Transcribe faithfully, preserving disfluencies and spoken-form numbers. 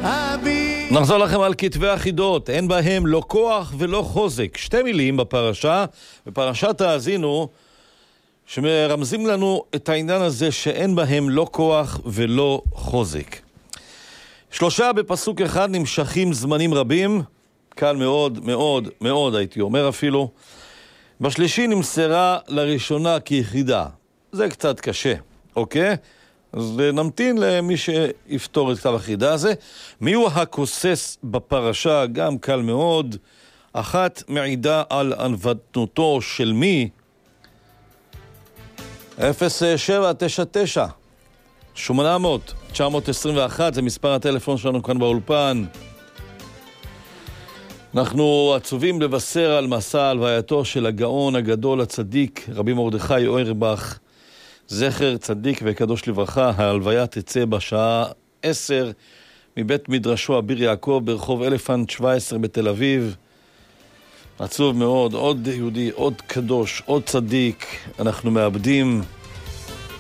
נחזור לכם על כתבי החידות, אין בהם לא כוח ולא חוזק. שתי מילים בפרשה, בפרשת האזינו, שמרמזים לנו את העניין הזה שאין בהם לא כוח ולא חוזק. שלושה בפסוק אחד נמשכים זמנים רבים, קל מאוד מאוד מאוד הייתי אומר אפילו. בשלישי נמסרה לראשונה כיחידה, זה קצת קשה, אוקיי? אז נמתין למי שיפתור את כתב החידה הזה. מיהו הכוסס בפרשה? גם קל מאוד. אחת מעידה על ענוותנותו של מי? אפס שבע תשע תשע שמונה אפס אפס תשע עשרים ואחת זה מספר הטלפון שלנו כאן באולפן. אנחנו עצובים לבשר על מסע הלווייתו של הגאון הגדול הצדיק רבי מרדכי אוירבך, זכר צדיק וקדוש לברכה. ההלוויה תצא בשעה עשר מבית מדרשו אביר יעקב ברחוב אלפנט שבע עשרה בתל אביב. עצוב מאוד, עוד יהודי, עוד קדוש, עוד צדיק אנחנו מאבדים.